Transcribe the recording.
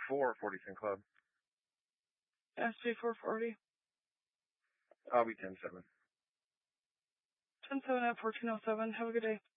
440 St. Club. SJ 440. I'll be 10-7. 10-7 at 1407. Have a good day.